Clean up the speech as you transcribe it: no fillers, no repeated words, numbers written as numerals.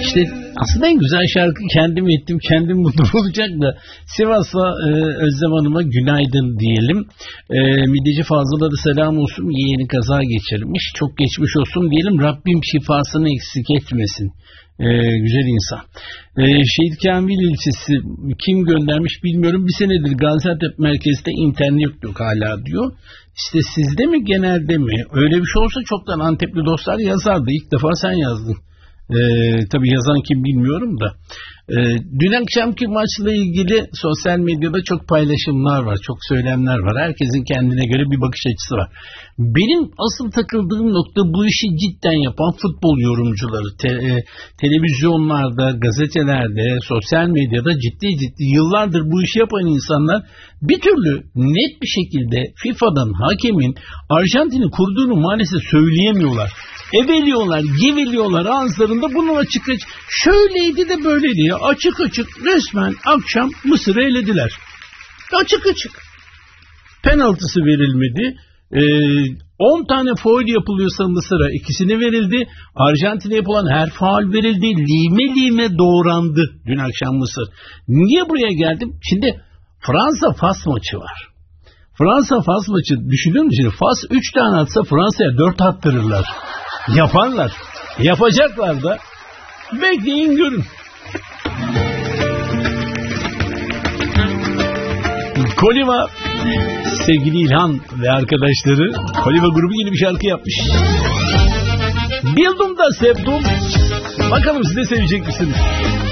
İşte aslında en güzel şarkı kendim ettim, kendim mutlu olacak da Sivas'a Özlem Hanım'a günaydın diyelim. Mideci Fazıl'a da selam olsun, yeğeni kaza geçirmiş, çok geçmiş olsun diyelim, Rabbim şifasını eksik etmesin. Güzel insan. Şehit Kamil ilçesi, kim göndermiş bilmiyorum, bir senedir Gaziantep merkezde internet yok hala diyor. İşte sizde mi genelde mi? Öyle bir şey olsa çoktan Antepli dostlar yazardı. İlk defa sen yazdın. Tabii yazan kim bilmiyorum da. Dün akşamki maçla ilgili sosyal medyada çok paylaşımlar var, çok söylemler var. Herkesin kendine göre bir bakış açısı var. Benim asıl takıldığım nokta, bu işi cidden yapan futbol yorumcuları. Televizyonlarda, gazetelerde, sosyal medyada ciddi yıllardır bu işi yapan insanlar bir türlü net bir şekilde FIFA'dan hakemin Arjantin'i kurduğunu maalesef söyleyemiyorlar. Eveliyorlar, geveliyorlar ağızlarında, bunun açık şöyleydi de böyleydi ya, açık resmen akşam Mısır'ı elediler. Açık. Penaltısı verilmedi. 10 tane faul yapılıyorsa Mısır'a ikisini verildi. Arjantin'e yapılan her faul verildi. Lime doğrandı dün akşam Mısır. Niye buraya geldim? Şimdi Fransa-Fas maçı var. Fransa-Fas maçı düşünüyor musun? Şimdi Fas 3 tane atsa Fransa'ya 4 attırırlar. Yaparlar. Yapacaklar da. Bekleyin görün. Koliva, sevgili İlhan ve arkadaşları, Koliva grubu yeni bir şarkı yapmış. Bildum da sevdum. Bakalım siz de sevecek misiniz?